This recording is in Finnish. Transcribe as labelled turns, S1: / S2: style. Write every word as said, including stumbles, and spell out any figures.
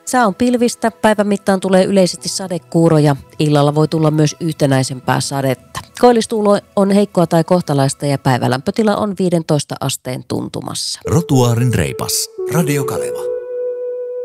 S1: Sää on pilvistä, päivän mittaan tulee yleisesti sadekuuroja, illalla voi tulla myös yhtenäisempää sadetta. Koillistuulo on heikkoa tai kohtalaista ja päivälämpötila on viidentoista asteen tuntumassa.
S2: Rotuaarin reipas. Radio Kaleva.